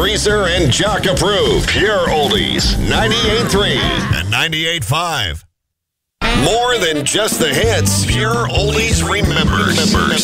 Greaser and Jock approved. Pure Oldies, 98.3 and 98.5. More than just the hits, Pure Oldies remembers.